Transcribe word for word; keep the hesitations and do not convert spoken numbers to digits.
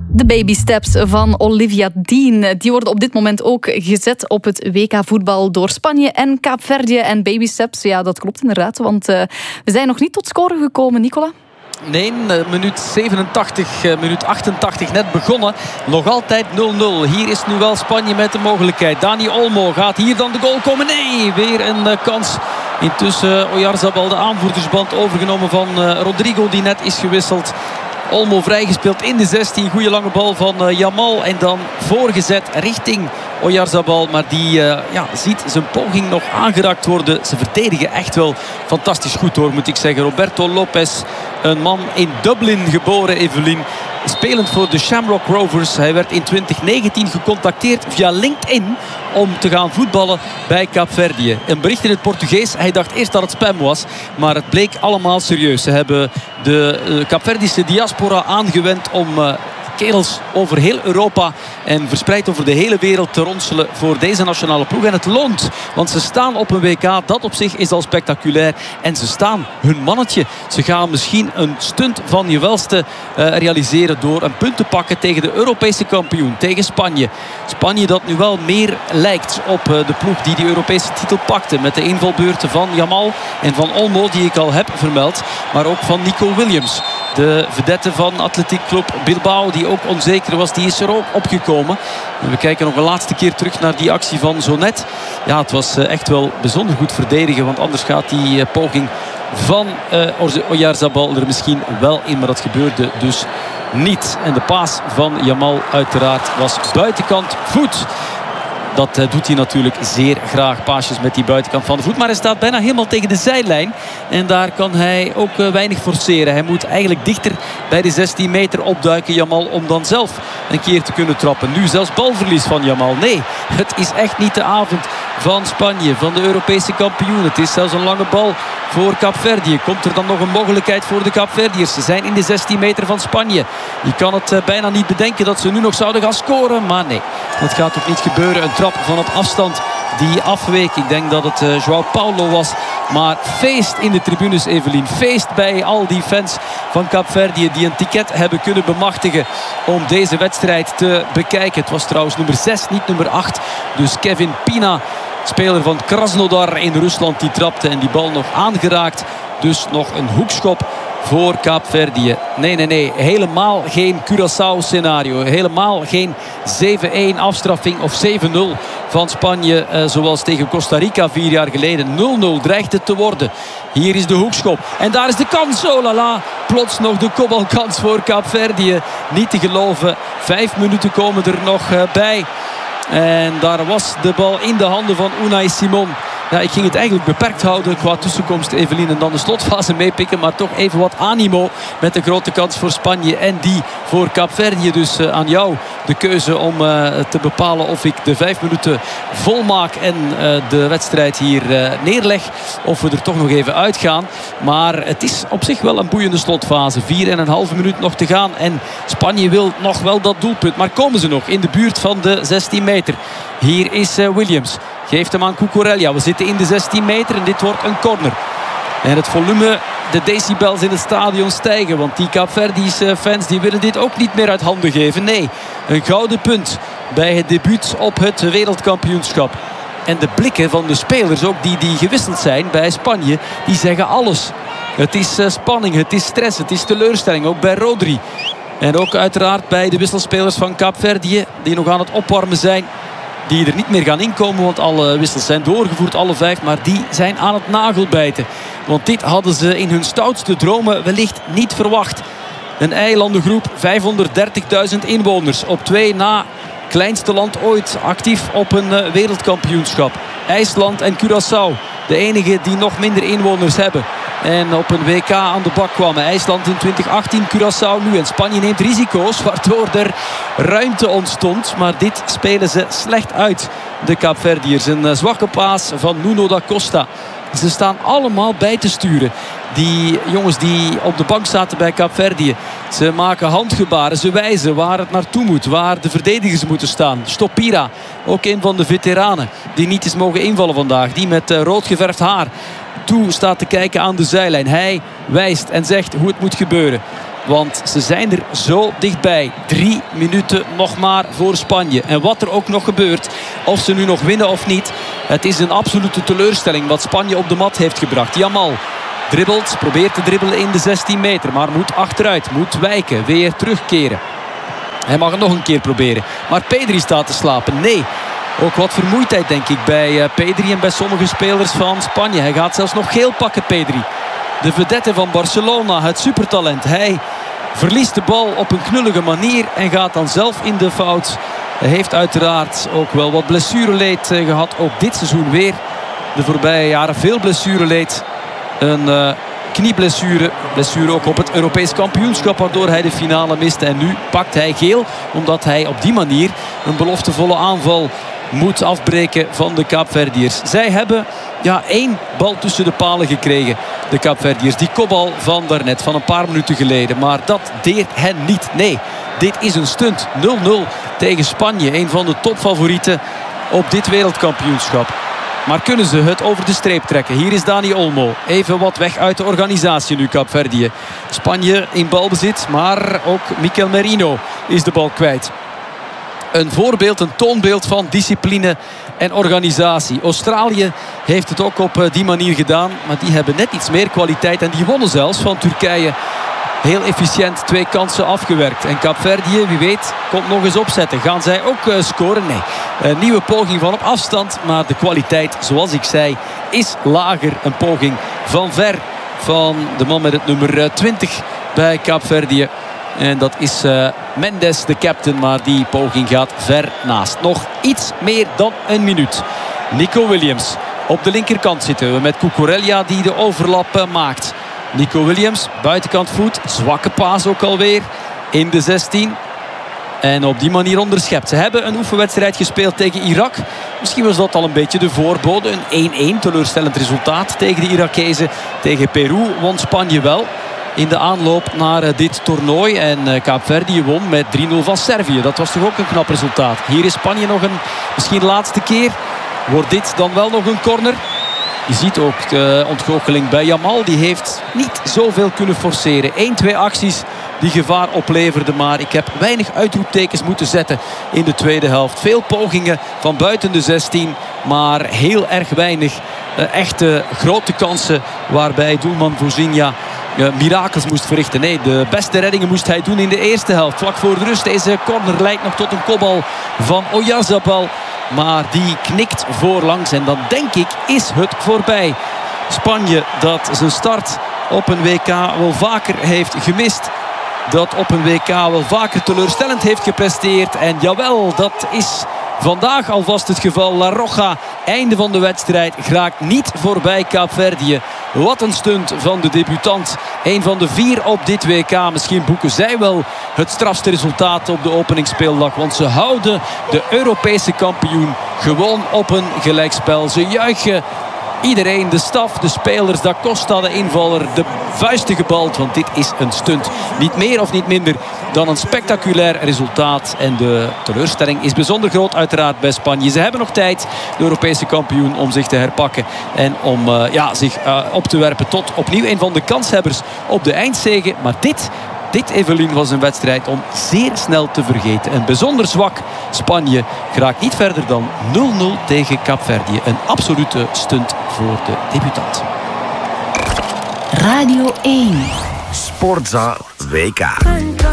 De baby steps van Olivia Dean, die worden op dit moment ook gezet op het W K voetbal door Spanje en Kaapverdië. En baby steps, ja, dat klopt inderdaad, want uh, we zijn nog niet tot scoren gekomen, Nicola. Nee, minuut zevenentachtig, minuut achtentachtig net begonnen. Nog altijd nul nul. Hier is nu wel Spanje met de mogelijkheid. Dani Olmo, gaat hier dan de goal komen? Nee, weer een uh, kans. Intussen Oyarzabal de aanvoerdersband overgenomen van uh, Rodrigo, die net is gewisseld. Olmo vrijgespeeld in de zestien. Goede lange bal van uh, Yamal. En dan voorgezet richting Oyarzabal. Maar die uh, ja, ziet zijn poging nog aangeraakt worden. Ze verdedigen echt wel fantastisch goed hoor, moet ik zeggen. Roberto Lopez, een man in Dublin geboren, Evelien. Spelend voor de Shamrock Rovers. Hij werd in twintig negentien gecontacteerd via LinkedIn om te gaan voetballen bij Kaapverdië. Een bericht in het Portugees. Hij dacht eerst dat het spam was, maar het bleek allemaal serieus. Ze hebben de uh, Kaapverdische diaspora aangewend om Uh, kerels over heel Europa en verspreid over de hele wereld te ronselen voor deze nationale ploeg. En het loont, want ze staan op een W K. Dat op zich is al spectaculair. En ze staan hun mannetje. Ze gaan misschien een stunt van je welste uh, realiseren door een punt te pakken tegen de Europese kampioen, tegen Spanje. Spanje dat nu wel meer lijkt op uh, de ploeg die die Europese titel pakte. Met de invalbeurten van Yamal en van Olmo, die ik al heb vermeld. Maar ook van Nico Williams. De vedette van Athletic Club Bilbao, die ook onzeker was, die is er ook opgekomen. En we kijken nog een laatste keer terug naar die actie van zo net. Ja, het was echt wel bijzonder goed verdedigen, want anders gaat die poging van uh, Oyarzabal er misschien wel in, maar dat gebeurde dus niet. En de paas van Yamal uiteraard was buitenkant voet. Dat uh, doet hij natuurlijk zeer graag. Paasjes met die buitenkant van de voet. Maar hij staat bijna helemaal tegen de zijlijn. En daar kan hij ook uh, weinig forceren. Hij moet eigenlijk dichter bij de zestien meter opduiken, Yamal, om dan zelf een keer te kunnen trappen. Nu zelfs balverlies van Yamal. Nee, het is echt niet de avond van Spanje, van de Europese kampioen. Het is zelfs een lange bal voor Kaapverdië. Komt er dan nog een mogelijkheid voor de Kaapverdiërs? Ze zijn in de zestien meter van Spanje. Je kan het uh, bijna niet bedenken dat ze nu nog zouden gaan scoren. Maar nee, dat gaat ook niet gebeuren. Een trap van op afstand die afweek. Ik denk dat het uh, João Paulo was. Maar feest in de tribunes, Evelien. Feest bij al die fans van Kaapverdië die een ticket hebben kunnen bemachtigen om deze wedstrijd te bekijken. Het was trouwens nummer zes, niet nummer acht. Dus Kevin Pina, speler van Krasnodar in Rusland, die trapte en die bal nog aangeraakt. Dus nog een hoekschop voor Kaapverdië. Nee, nee, nee. Helemaal geen Curaçao-scenario. Helemaal geen zeven-een afstraffing of zeven nul van Spanje. Eh, zoals tegen Costa Rica vier jaar geleden. nul nul dreigt het te worden. Hier is de hoekschop. En daar is de kans. Oh la la. Plots nog de kopbalkans voor Kaapverdië. Niet te geloven. Vijf minuten komen er nog uh, bij. En daar was de bal in de handen van Unai Simon. Ja, ik ging het eigenlijk beperkt houden qua tussenkomst, Evelien. En dan de slotfase meepikken. Maar toch even wat animo met de grote kans voor Spanje. En die voor Kaapverdië. Dus uh, aan jou de keuze om uh, te bepalen of ik de vijf minuten volmaak. En uh, de wedstrijd hier uh, neerleg. Of we er toch nog even uitgaan. Maar het is op zich wel een boeiende slotfase. Vier en een halve minuut nog te gaan. En Spanje wil nog wel dat doelpunt. Maar komen ze nog in de buurt van de zestien meter. Hier is uh, Williams. Geeft hem aan Cucurella. We zitten in de zestien meter en dit wordt een corner. En het volume, de decibels in het stadion stijgen. Want die Kaapverdische fans die willen dit ook niet meer uit handen geven. Nee, een gouden punt bij het debuut op het wereldkampioenschap. En de blikken van de spelers, ook die, die gewisseld zijn bij Spanje, die zeggen alles. Het is uh, spanning, het is stress, het is teleurstelling. Ook bij Rodri. En ook uiteraard bij de wisselspelers van Kaapverdië, die nog aan het opwarmen zijn. Die er niet meer gaan inkomen, want alle wissels zijn doorgevoerd, alle vijf. Maar die zijn aan het nagelbijten. Want dit hadden ze in hun stoutste dromen wellicht niet verwacht. Een eilandengroep, vijfhonderddertigduizend inwoners. Op twee na kleinste land ooit actief op een wereldkampioenschap. IJsland en Curaçao. De enige die nog minder inwoners hebben. En op een W K aan de bak kwamen. IJsland in twintig achttien, Curaçao nu. En Spanje neemt risico's, waardoor er ruimte ontstond. Maar dit spelen ze slecht uit, de Kaapverdiërs. Een zwakke paas van Nuno da Costa. Ze staan allemaal bij te sturen. Die jongens die op de bank zaten bij Kaapverdië. Ze maken handgebaren, ze wijzen waar het naartoe moet. Waar de verdedigers moeten staan. Stopira, ook een van de veteranen. Die niet is mogen invallen vandaag. Die met uh, rood geverfd haar toe staat te kijken aan de zijlijn. Hij wijst en zegt hoe het moet gebeuren. Want ze zijn er zo dichtbij. Drie minuten nog maar voor Spanje. En wat er ook nog gebeurt, of ze nu nog winnen of niet, het is een absolute teleurstelling wat Spanje op de mat heeft gebracht. Yamal dribbelt, probeert te dribbelen in de zestien meter. Maar moet achteruit, moet wijken, weer terugkeren. Hij mag het nog een keer proberen. Maar Pedri staat te slapen. Nee. Ook wat vermoeidheid denk ik bij Pedri en bij sommige spelers van Spanje. Hij gaat zelfs nog geel pakken, Pedri. De vedette van Barcelona, het supertalent. Hij verliest de bal op een knullige manier en gaat dan zelf in de fout. Hij heeft uiteraard ook wel wat blessureleed gehad. Ook dit seizoen weer. De voorbije jaren veel blessureleed. Een uh, knieblessure. Blessure ook op het Europees kampioenschap, waardoor hij de finale miste. En nu pakt hij geel, omdat hij op die manier een beloftevolle aanval moet afbreken van de Kaapverdiërs. Zij hebben ja, één bal tussen de palen gekregen, de Kaapverdiërs. Die kopbal van daarnet, van een paar minuten geleden. Maar dat deert hen niet. Nee, dit is een stunt. nul nul tegen Spanje. Een van de topfavorieten op dit wereldkampioenschap. Maar kunnen ze het over de streep trekken? Hier is Dani Olmo. Even wat weg uit de organisatie nu, Kaapverdië. Spanje in balbezit, maar ook Mikel Merino is de bal kwijt. Een voorbeeld, een toonbeeld van discipline en organisatie. Australië heeft het ook op die manier gedaan. Maar die hebben net iets meer kwaliteit. En die wonnen zelfs van Turkije. Heel efficiënt twee kansen afgewerkt. En Kaapverdië, wie weet, komt nog eens opzetten. Gaan zij ook uh, scoren? Nee. Een nieuwe poging van op afstand. Maar de kwaliteit, zoals ik zei, is lager. Een poging van ver van de man met het nummer twintig bij Kaapverdië. En dat is uh, Mendes, de captain. Maar die poging gaat ver naast. Nog iets meer dan een minuut. Nico Williams op de linkerkant zitten we met Cucurella die de overlap uh, maakt. Nico Williams, buitenkant voet. Zwakke paas ook alweer in de zestien. En op die manier onderschept. Ze hebben een oefenwedstrijd gespeeld tegen Irak. Misschien was dat al een beetje de voorbode. Een één-één, teleurstellend resultaat tegen de Irakezen. Tegen Peru won Spanje wel in de aanloop naar dit toernooi. En Kaapverdië won met drie nul van Servië. Dat was toch ook een knap resultaat. Hier is Spanje nog een misschien laatste keer. Wordt dit dan wel nog een corner? Je ziet ook de ontgoocheling bij Yamal. Die heeft niet zoveel kunnen forceren. één, twee acties die gevaar opleverden. Maar ik heb weinig uitroeptekens moeten zetten in de tweede helft. Veel pogingen van buiten de zestien. Maar heel erg weinig uh, echte grote kansen. Waarbij doelman Vozinha uh, mirakels moest verrichten. Nee, de beste reddingen moest hij doen in de eerste helft. Vlak voor de rust. Deze corner lijkt nog tot een kopbal van Oyarzabal. Maar die knikt voorlangs. En dan denk ik is het voorbij. Spanje dat zijn start op een W K wel vaker heeft gemist. Dat op een W K wel vaker teleurstellend heeft gepresteerd. En jawel, dat is vandaag alvast het geval. La Roja, einde van de wedstrijd, raakt niet voorbij Kaapverdië. Wat een stunt van de debutant. Een van de vier op dit W K. Misschien boeken zij wel het strafste resultaat op de openingsspeeldag. Want ze houden de Europese kampioen gewoon op een gelijkspel. Ze juichen iedereen, de staf, de spelers, Da Costa, de invaller, de vuisten gebald. Want dit is een stunt. Niet meer of niet minder dan een spectaculair resultaat. En de teleurstelling is bijzonder groot uiteraard bij Spanje. Ze hebben nog tijd, de Europese kampioen, om zich te herpakken. En om uh, ja, zich uh, op te werpen tot opnieuw een van de kanshebbers op de eindzege. Maar dit... Dit, Evelien, was een wedstrijd om zeer snel te vergeten. Een bijzonder zwak Spanje geraakt niet verder dan nul nul tegen Kaapverdië. Een absolute stunt voor de debutant. Radio één. Sportza W K.